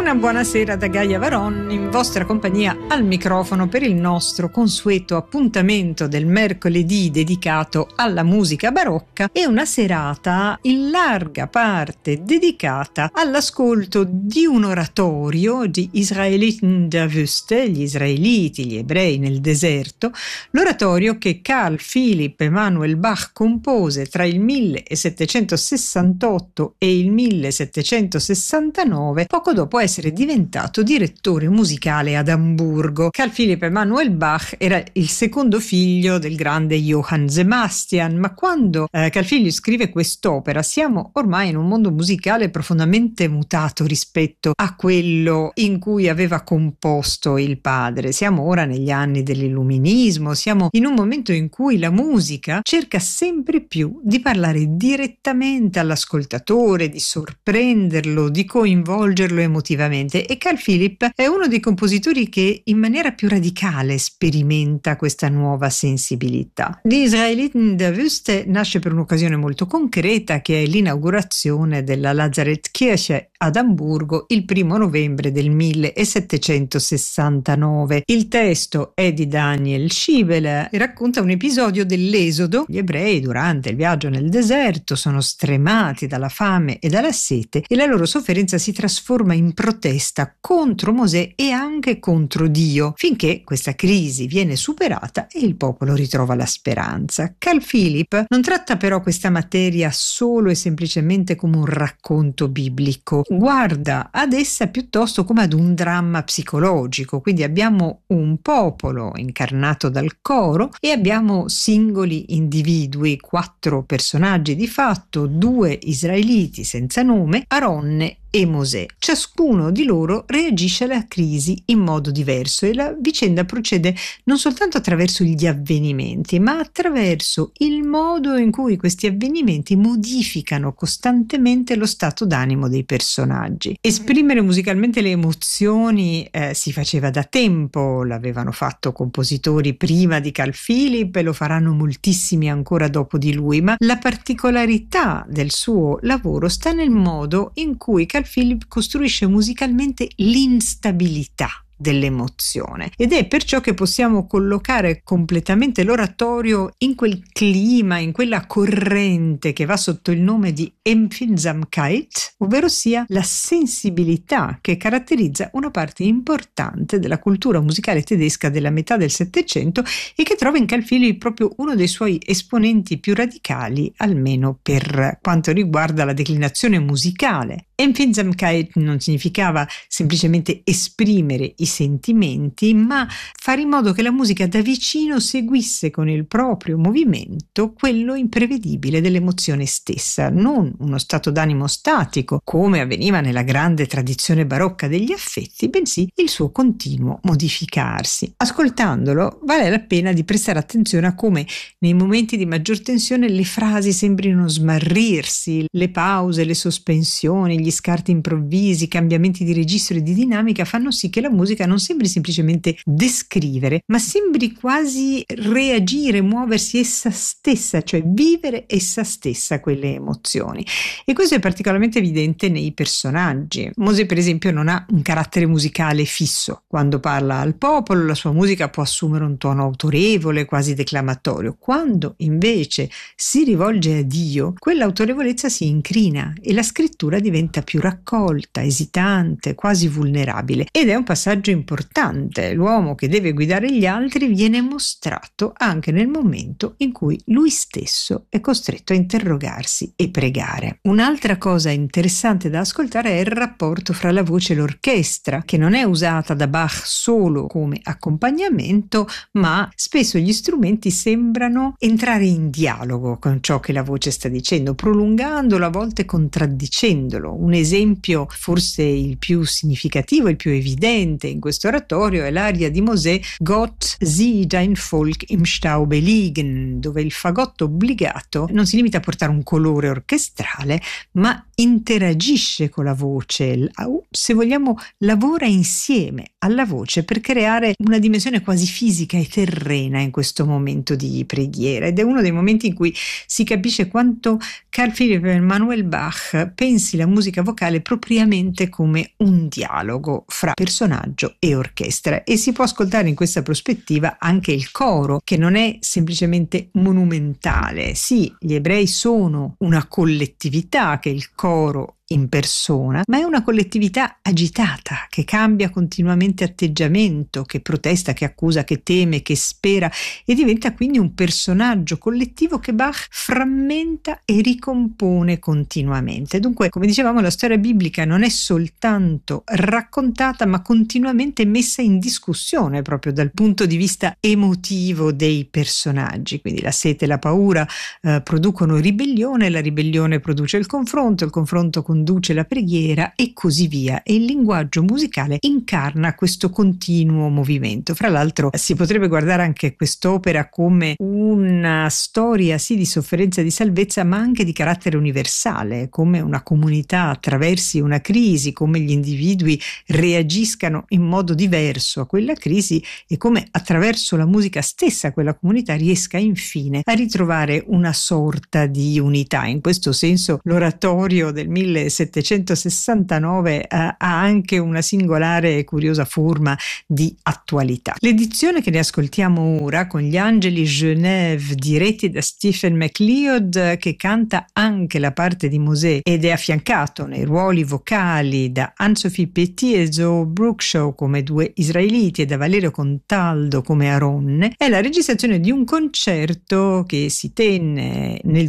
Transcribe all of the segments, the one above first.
Una buonasera da Gaia Varon, in vostra compagnia al microfono per il nostro consueto appuntamento del mercoledì dedicato alla musica barocca e una serata in larga parte dedicata all'ascolto di un oratorio di Israeliten der Wüste, gli israeliti, gli ebrei nel deserto, l'oratorio che Carl Philipp Emanuel Bach compose tra il 1768 e il 1769, poco dopo essere diventato direttore musicale ad Amburgo. Carl Philipp Emanuel Bach era il secondo figlio del grande Johann Sebastian, ma quando Carl Philipp scrive quest'opera siamo ormai in un mondo musicale profondamente mutato rispetto a quello in cui aveva composto il padre. Siamo ora negli anni dell'illuminismo, siamo in un momento in cui la musica cerca sempre più di parlare direttamente all'ascoltatore, di sorprenderlo, di coinvolgerlo emotivamente, e Carl Philipp è uno dei compositori che in maniera più radicale sperimenta questa nuova sensibilità. Die Israeliten der Wüste nasce per un'occasione molto concreta, che è l'inaugurazione della Lazarettkirche ad Amburgo il 1 novembre del 1769. Il testo è di Daniel Schiebel e racconta un episodio dell'esodo. Gli ebrei durante il viaggio nel deserto sono stremati dalla fame e dalla sete e la loro sofferenza si trasforma in protesta contro Mosè e anche contro Dio, finché questa crisi viene superata e il popolo ritrova la speranza. Carl Philipp non tratta però questa materia solo e semplicemente come un racconto biblico, guarda ad essa piuttosto come ad un dramma psicologico. Quindi abbiamo un popolo incarnato dal coro e abbiamo singoli individui, 4 personaggi di fatto, 2 israeliti senza nome, Aronne e Mosè. Ciascuno di loro reagisce alla crisi in modo diverso e la vicenda procede non soltanto attraverso gli avvenimenti, ma attraverso il modo in cui questi avvenimenti modificano costantemente lo stato d'animo dei personaggi. Esprimere musicalmente le emozioni si faceva da tempo, l'avevano fatto compositori prima di Carl Philipp e lo faranno moltissimi ancora dopo di lui, ma la particolarità del suo lavoro sta nel modo in cui Carl Philipp costruisce musicalmente l'instabilità dell'emozione, ed è perciò che possiamo collocare completamente l'oratorio in quel clima, in quella corrente che va sotto il nome di Empfindsamkeit, ovvero sia la sensibilità che caratterizza una parte importante della cultura musicale tedesca della metà del Settecento e che trova in Carl Philipp proprio uno dei suoi esponenti più radicali, almeno per quanto riguarda la declinazione musicale. Empfindsamkeit non significava semplicemente esprimere i sentimenti, ma fare in modo che la musica da vicino seguisse con il proprio movimento quello imprevedibile dell'emozione stessa, non uno stato d'animo statico come avveniva nella grande tradizione barocca degli affetti, bensì il suo continuo modificarsi. Ascoltandolo vale la pena di prestare attenzione a come nei momenti di maggior tensione le frasi sembrino smarrirsi, le pause, le sospensioni, gli scarti improvvisi, i cambiamenti di registro e di dinamica fanno sì che la musica non sembri semplicemente descrivere, ma sembri quasi reagire, muoversi essa stessa, cioè vivere essa stessa quelle emozioni. E questo è particolarmente evidente nei personaggi. Mosè, per esempio, non ha un carattere musicale fisso. Quando parla al popolo, la sua musica può assumere un tono autorevole, quasi declamatorio. Quando invece si rivolge a Dio, quell'autorevolezza si incrina e la scrittura diventa più raccolta, esitante, quasi vulnerabile. Ed è un passaggio importante. L'uomo che deve guidare gli altri viene mostrato anche nel momento in cui lui stesso è costretto a interrogarsi e pregare. Un'altra cosa interessante da ascoltare è il rapporto fra la voce e l'orchestra, che non è usata da Bach solo come accompagnamento, ma spesso gli strumenti sembrano entrare in dialogo con ciò che la voce sta dicendo, prolungandolo, a volte contraddicendolo. Un esempio, forse il più significativo, il più evidente in questo oratorio, è l'aria di Mosè Gott sieh dein Volk im Staube liegen, dove il fagotto obbligato non si limita a portare un colore orchestrale, ma interagisce con la voce, se vogliamo lavora insieme alla voce per creare una dimensione quasi fisica e terrena in questo momento di preghiera, ed è uno dei momenti in cui si capisce quanto Carl Philipp Emanuel Bach pensi la musica musica vocale propriamente come un dialogo fra personaggio e orchestra, e si può ascoltare in questa prospettiva anche il coro, che non è semplicemente monumentale. Sì, gli ebrei sono una collettività, che è il coro in persona, ma è una collettività agitata, che cambia continuamente atteggiamento, che protesta, che accusa, che teme, che spera, e diventa quindi un personaggio collettivo che Bach frammenta e ricompone continuamente. Dunque, come dicevamo, la storia biblica non è soltanto raccontata, ma continuamente messa in discussione proprio dal punto di vista emotivo dei personaggi. Quindi la sete e la paura producono ribellione, la ribellione produce il confronto conduce la preghiera e così via, e il linguaggio musicale incarna questo continuo movimento. Fra l'altro si potrebbe guardare anche quest'opera come una storia sì di sofferenza e di salvezza, ma anche di carattere universale, come una comunità attraversi una crisi, come gli individui reagiscano in modo diverso a quella crisi e come attraverso la musica stessa quella comunità riesca infine a ritrovare una sorta di unità. In questo senso l'oratorio del 1769 ha anche una singolare e curiosa forma di attualità. L'edizione che ne ascoltiamo ora, con gli Angeli Genève diretti da Stephen MacLeod, che canta anche la parte di Mosè ed è affiancato nei ruoli vocali da Anne-Sophie Petit e Zoe Brookshaw come due israeliti e da Valerio Contaldo come Aronne, è la registrazione di un concerto che si tenne nel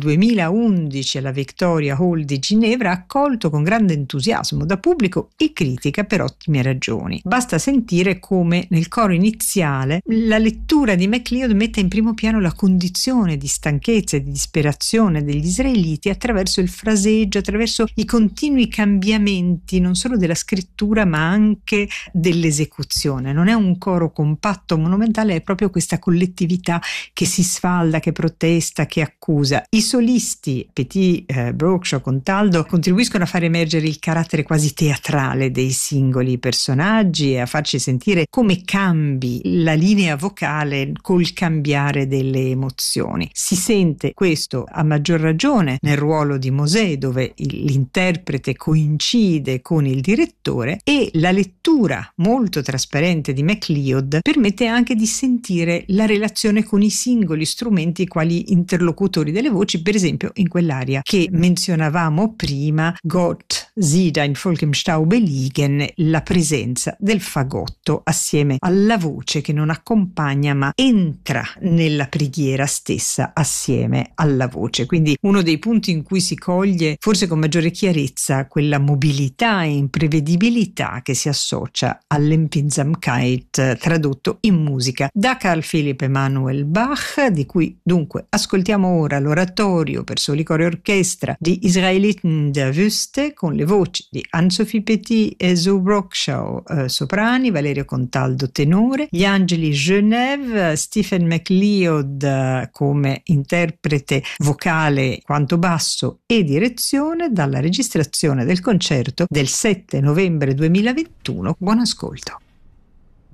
2011 alla Victoria Hall di Ginevra, accolto con grande entusiasmo da pubblico e critica per ottime ragioni. Basta sentire come nel coro iniziale la lettura di MacLeod metta in primo piano la condizione di stanchezza e di disperazione degli israeliti attraverso il fraseggio, attraverso i continui cambiamenti non solo della scrittura ma anche dell'esecuzione. Non è un coro compatto monumentale, è proprio questa collettività che si sfalda, che protesta, che accusa. I solisti Petit, Brookshaw, Contaldo contribuiscono a far emergere il carattere quasi teatrale dei singoli personaggi e a farci sentire come cambi la linea vocale col cambiare delle emozioni. Si sente questo a maggior ragione nel ruolo di Mosè, dove l'interprete coincide con il direttore, e la lettura molto trasparente di MacLeod permette anche di sentire la relazione con i singoli strumenti quali interlocutori delle voci, per esempio in quell'aria che menzionavamo prima, Gott sieh dein Volk im Staube liegen, la presenza del fagotto assieme alla voce che non accompagna ma entra nella preghiera stessa assieme alla voce. Quindi uno dei punti in cui si coglie forse con maggiore chiarezza quella mobilità e imprevedibilità che si associa all'Empfindsamkeit, tradotto in musica da Carl Philipp Emanuel Bach, di cui dunque ascoltiamo ora l'oratorio per soli coro e orchestra di Israeliten der Wüste, con le voci di Anne-Sophie Petit e Zoe Brookshaw soprani, Valerio Contaldo tenore, gli Angeli Genève, Stephen MacLeod come interprete vocale quanto basso e direzione, dalla registrazione del concerto del 7 novembre 2021. Buon ascolto.